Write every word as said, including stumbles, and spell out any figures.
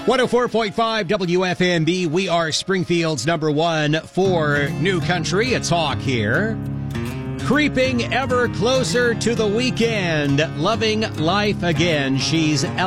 one oh four point five W F M B. We are Springfield's number one for New Country. It's Hawk here. Creeping ever closer to the weekend. Loving life again. She's